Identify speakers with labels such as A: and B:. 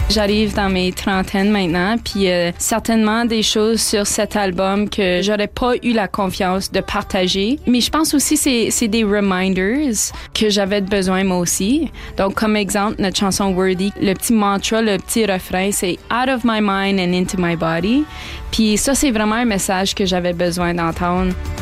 A: J'arrive dans mes trentaines maintenant, puis certainement des choses sur cet album que j'aurais pas eu la confiance de partager. Mais je pense aussi c'est des reminders que j'avais besoin moi aussi. Donc comme exemple, notre chanson Worthy, le petit mantra, le petit refrain, c'est « Out of my mind and into my body ». Puis ça, c'est vraiment un message que j'avais besoin d'entendre.